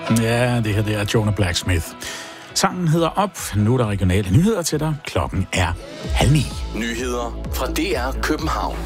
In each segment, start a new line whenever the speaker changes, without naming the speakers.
Ja, det her det er Jonah Blacksmith. Sangen hedder Op. Nu er der regionale nyheder til dig. Klokken er 8:30.
Nyheder fra DR København.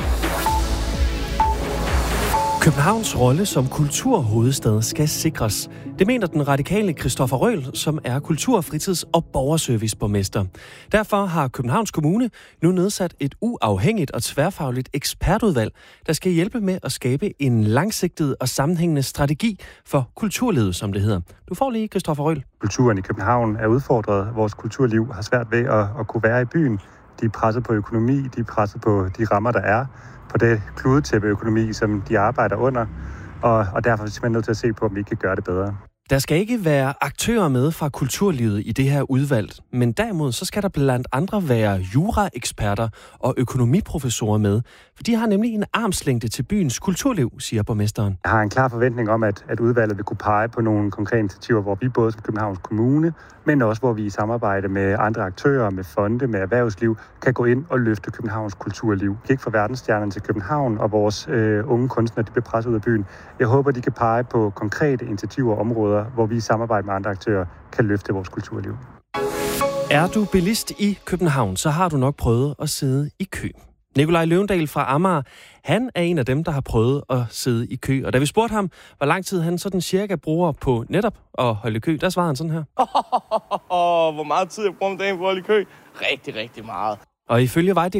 Københavns rolle som kulturhovedstad skal sikres. Det mener den radikale Christoffer Røhl, som er kultur-, fritids- og borgerserviceborgmester. Derfor har Københavns Kommune nu nedsat et uafhængigt og tværfagligt ekspertudvalg, der skal hjælpe med at skabe en langsigtet og sammenhængende strategi for kulturlivet, som det hedder. Du får lige Christoffer Røhl.
Kulturen i København er udfordret. Vores kulturliv har svært ved at kunne være i byen. De er presset på økonomi, de er presset på de rammer, der er, på det kludetæppeøkonomi, som de arbejder under, og derfor er vi simpelthen nødt til at se på, om vi kan gøre det bedre.
Der skal ikke være aktører med fra kulturlivet i det her udvalg, men derimod så skal der blandt andre være juraeksperter og økonomiprofessorer med, for de har nemlig en armslængde til byens kulturliv, siger borgmesteren.
Jeg har en klar forventning om, at udvalget vil kunne pege på nogle konkrete initiativer, hvor vi både som Københavns Kommune, men også hvor vi i samarbejde med andre aktører, med fonde, med erhvervsliv, kan gå ind og løfte Københavns kulturliv. Vi kan ikke få verdensstjernerne til København, og vores unge kunstnere de bliver presset ud af byen. Jeg håber, de kan pege på konkrete initiativer og områder, hvor vi i samarbejde med andre aktører kan løfte vores kulturliv.
Er du bilist i København, så har du nok prøvet at sidde i kø. Nikolaj Løvendal fra Amager, han er en af dem, der har prøvet at sidde i kø. Og da vi spurgte ham, hvor lang tid han sådan cirka bruger på netop at holde i kø, der svarede han sådan her.
Hvor meget tid jeg bruger om dagen på at holde i kø? Rigtig, rigtig meget.
Og ifølge